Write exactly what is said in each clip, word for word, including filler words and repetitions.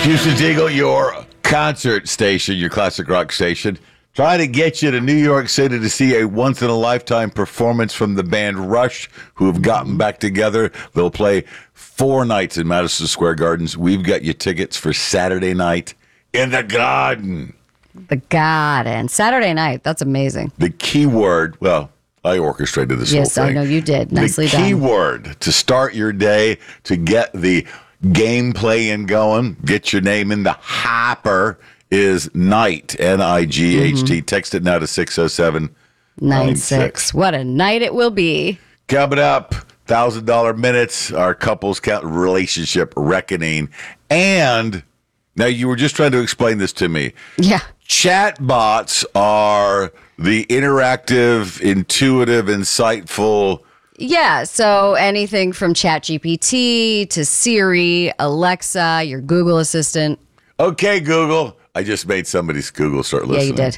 Houston's Eagle, your concert station, your classic rock station. Trying to get you to New York City to see a once-in-a-lifetime performance from the band Rush, who have gotten back together. They'll play four nights in Madison Square Gardens. We've got you tickets for Saturday night in the Garden. The Garden. Saturday night. That's amazing. The key word, well, I orchestrated this yes, whole thing. Yes, I know you did. Nicely done. The key done. word to start your day, to get the gameplay and going, get your name in the hopper, is night, N I G H T. Mm-hmm. Text it now to six oh seven nine six. What a night it will be. Coming up, one thousand dollars minutes, our couples count relationship reckoning. And now you were just trying to explain this to me. Yeah. Chatbots are the interactive, intuitive, insightful. Yeah, so anything from ChatGPT to Siri, Alexa, your Google Assistant. Okay, Google. I just made somebody's Google start listening. Yeah, you did.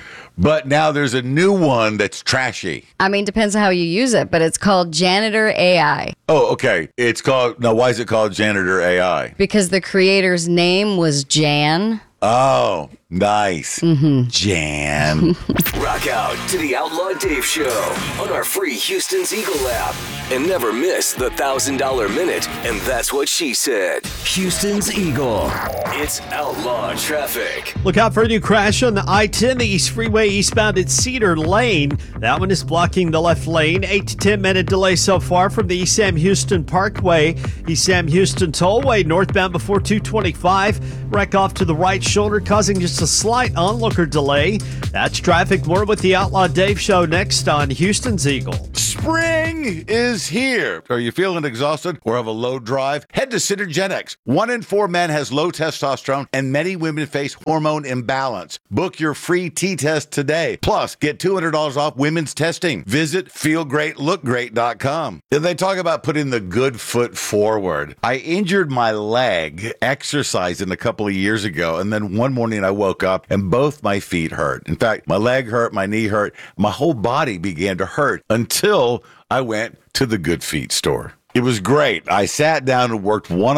But now there's a new one that's trashy. I mean, depends on how you use it, but it's called Janitor A I. Oh, okay. It's called, now why is it called Janitor A I? Because the creator's name was Jan. Oh, nice. Mm-hmm. Jan. Rock out to the Outlaw Dave Show on our free Houston's Eagle app. And never miss the one thousand dollars minute. And that's what she said. Houston's Eagle. It's Outlaw Traffic. Look out for a new crash on the I ten, the East Freeway eastbound at Cedar Lane. That one is blocking the left lane. eight to ten minute delay so far from the East Sam Houston Parkway. East Sam Houston Tollway northbound before two twenty-five. Wreck off to the right shoulder causing just a slight onlooker delay. That's traffic. More with the Outlaw Dave Show next on Houston's Eagle. Spring is here. Are you feeling exhausted or have a low drive? Head to Synergenics. One in four men has low testosterone and many women face hormone imbalance. Book your free T-test today. Plus, get two hundred dollars off women's testing. Visit feel great look great dot com. Then they talk about putting the good foot forward. I injured my leg exercising a couple of years ago, and then one morning I woke up and both my feet hurt. In fact, my leg hurt, my knee hurt, my whole body began to hurt until I went to the Good Feet store. It was great. I sat down and worked one